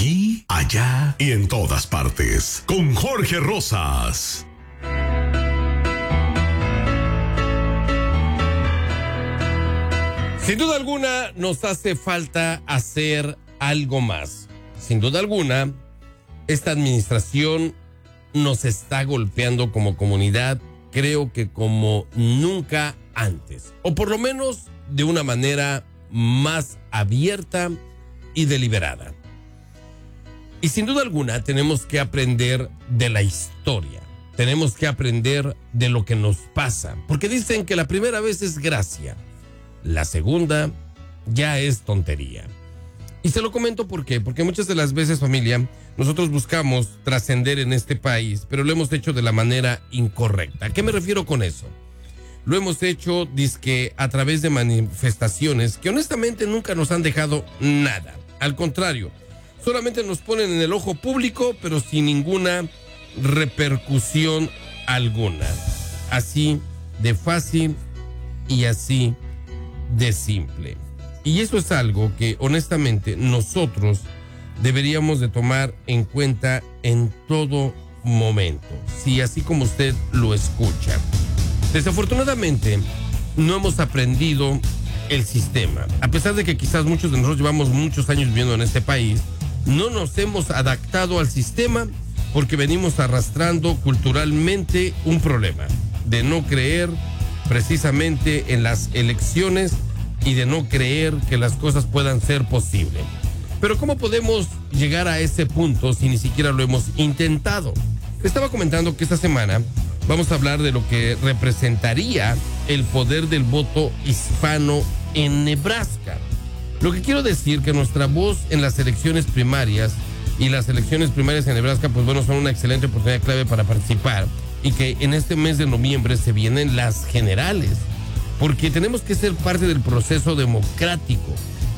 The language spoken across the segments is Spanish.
aquí, allá y en todas partes. Con Jorge Rosas. Sin duda alguna nos hace falta hacer algo más. Sin duda alguna, esta administración nos está golpeando como comunidad, creo que como nunca antes. O por lo menos de una manera más abierta y deliberada. Y sin duda alguna tenemos que aprender de la historia. Tenemos que aprender de lo que nos pasa. Porque dicen que la primera vez es gracia. La segunda ya es tontería. Y se lo comento porque muchas de las veces, familia, nosotros buscamos trascender en este país, pero lo hemos hecho de la manera incorrecta. ¿A qué me refiero con eso? Lo hemos hecho dizque a través de manifestaciones que honestamente nunca nos han dejado nada. Al contrario, solamente nos ponen en el ojo público, pero sin ninguna repercusión alguna. Así de fácil y así de simple. Y eso es algo que honestamente nosotros deberíamos de tomar en cuenta en todo momento, si así como usted lo escucha. Desafortunadamente no hemos aprendido el sistema, a pesar de que quizás muchos de nosotros llevamos muchos años viviendo en este país, no nos hemos adaptado al sistema porque venimos arrastrando culturalmente un problema de no creer precisamente en las elecciones y de no creer que las cosas puedan ser posibles. Pero ¿cómo podemos llegar a ese punto si ni siquiera lo hemos intentado? Estaba comentando que esta semana vamos a hablar de lo que representaría el poder del voto hispano en Nebraska. Lo que quiero decir que nuestra voz en las elecciones primarias y las elecciones primarias en Nebraska, pues bueno, son una excelente oportunidad clave para participar y que en este mes de noviembre se vienen las generales, porque tenemos que ser parte del proceso democrático.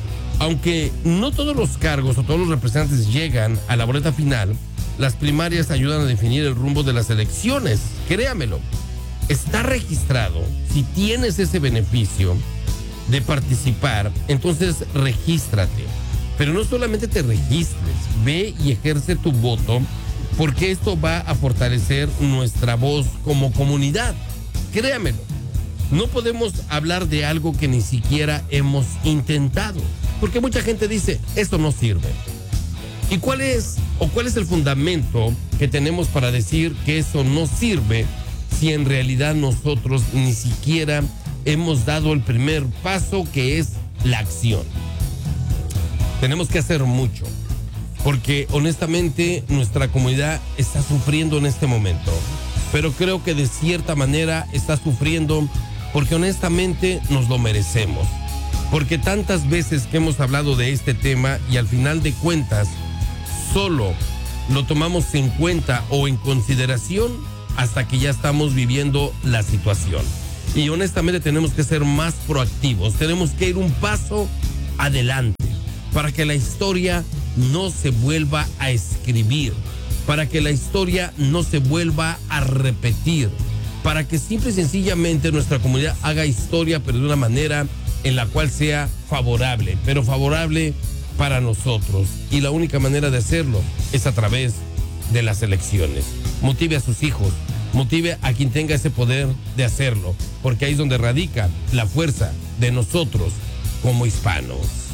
Aunque no todos los cargos o todos los representantes llegan a la boleta final, las primarias ayudan a definir el rumbo de las elecciones. Créamelo, está registrado. Si tienes ese beneficio de participar, entonces regístrate. Pero no solamente te registres, ve y ejerce tu voto, porque esto va a fortalecer nuestra voz como comunidad. Créamelo, no podemos hablar de algo que ni siquiera hemos intentado, porque mucha gente dice, esto no sirve. ¿Y cuál es el fundamento que tenemos para decir que eso no sirve si en realidad nosotros ni siquiera hemos dado el primer paso, que es la acción? Tenemos que hacer mucho, porque honestamente nuestra comunidad está sufriendo en este momento, pero creo que de cierta manera está sufriendo porque honestamente nos lo merecemos, porque tantas veces que hemos hablado de este tema y al final de cuentas solo lo tomamos en cuenta o en consideración hasta que ya estamos viviendo la situación. Y honestamente tenemos que ser más proactivos, tenemos que ir un paso adelante para que la historia no se vuelva a escribir, para que la historia no se vuelva a repetir, para que simple y sencillamente nuestra comunidad haga historia, pero de una manera en la cual sea favorable, pero favorable para nosotros. Y la única manera de hacerlo es a través de las elecciones. Motive a sus hijos, motive a quien tenga ese poder de hacerlo, porque ahí es donde radica la fuerza de nosotros como hispanos.